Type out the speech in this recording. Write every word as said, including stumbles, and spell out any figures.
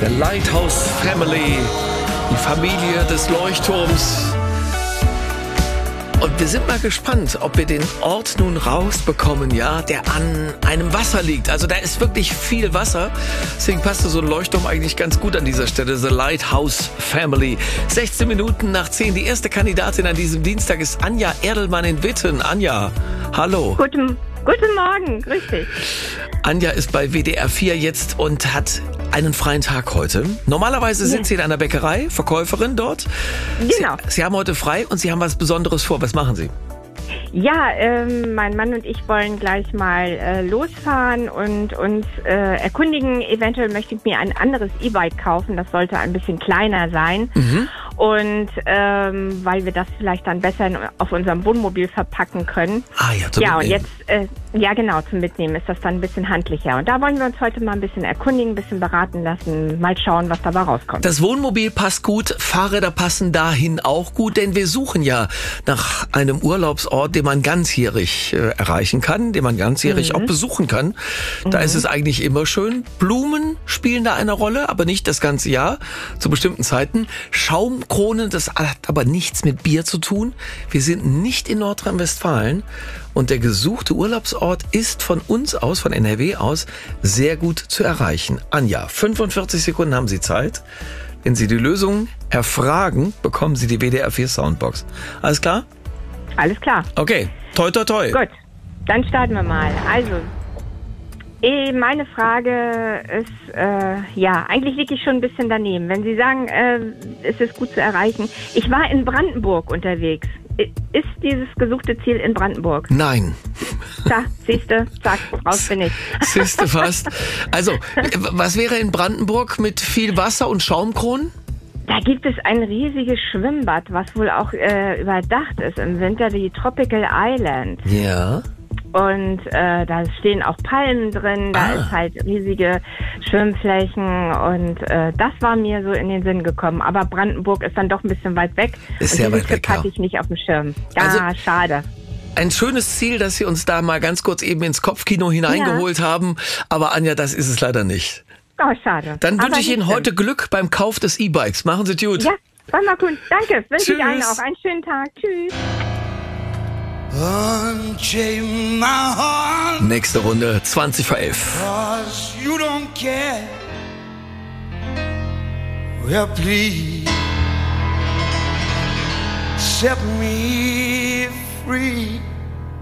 The Lighthouse Family, die Familie des Leuchtturms. Und wir sind mal gespannt, ob wir den Ort nun rausbekommen, ja, der an einem Wasser liegt. Also da ist wirklich viel Wasser. Deswegen passte so ein Leuchtturm eigentlich ganz gut an dieser Stelle. The Lighthouse Family. sechzehn Minuten nach zehn. Die erste Kandidatin an diesem Dienstag ist Anja Erdelmann in Witten. Anja, hallo. Guten, guten Morgen, grüß dich. Anja ist bei W D R vier jetzt und hat einen freien Tag heute. Normalerweise sind ja. Sie in einer Bäckerei, Verkäuferin dort. Genau. Sie, Sie haben heute frei und Sie haben was Besonderes vor. Was machen Sie? Ja, ähm, mein Mann und ich wollen gleich mal äh, losfahren und uns äh, erkundigen. Eventuell möchte ich mir ein anderes E-Bike kaufen. Das sollte ein bisschen kleiner sein. Mhm. Und ähm, weil wir das vielleicht dann besser in, auf unserem Wohnmobil verpacken können. Ah ja, zum Ja, Mitnehmen. und jetzt, äh, ja genau, zum Mitnehmen ist das dann ein bisschen handlicher. Und da wollen wir uns heute mal ein bisschen erkundigen, ein bisschen beraten lassen, mal schauen, was dabei rauskommt. Das Wohnmobil passt gut, Fahrräder passen dahin auch gut, denn wir suchen ja nach einem Urlaubsort, den man ganzjährig äh, erreichen kann, den man ganzjährig mhm. auch besuchen kann. Da mhm. ist es eigentlich immer schön. Blumen spielen da eine Rolle, aber nicht das ganze Jahr, zu bestimmten Zeiten. Schaumkronen, das hat aber nichts mit Bier zu tun. Wir sind nicht in Nordrhein-Westfalen und der gesuchte Urlaubsort ist von uns aus, von N R W aus, sehr gut zu erreichen. Anja, fünfundvierzig Sekunden haben Sie Zeit. Wenn Sie die Lösung erfragen, bekommen Sie die W D R vier Soundbox. Alles klar? Alles klar. Okay, toi toi toi. Gut, dann starten wir mal. Also, eh, meine Frage ist, äh, ja, eigentlich liege ich schon ein bisschen daneben. Wenn Sie sagen, äh, es ist gut zu erreichen. Ich war in Brandenburg unterwegs. Ist dieses gesuchte Ziel in Brandenburg? Nein. Da, siehste, zack, raus bin ich. Siehste fast. Also, was wäre in Brandenburg mit viel Wasser und Schaumkronen? Da gibt es ein riesiges Schwimmbad, was wohl auch äh, überdacht ist im Winter, die Tropical Island. Ja. Und äh, da stehen auch Palmen drin, da ah. ist halt riesige Schwimmflächen und äh, das war mir so in den Sinn gekommen. Aber Brandenburg ist dann doch ein bisschen weit weg. Ist und sehr weit weg, hatte ja. ich nicht auf dem Schirm. Ja, also, schade. Ein schönes Ziel, das Sie uns da mal ganz kurz eben ins Kopfkino hineingeholt ja. haben. Aber Anja, das ist es leider nicht. Oh, schade. Dann wünsche ich Ihnen heute Glück beim Kauf des E-Bikes. Machen Sie es gut. Ja, war mal gut. Danke. Wünsche Tschüss. ich allen auch einen schönen Tag. Tschüss. Nächste Runde, zwanzig vor elf. You don't care. Well, please set me free.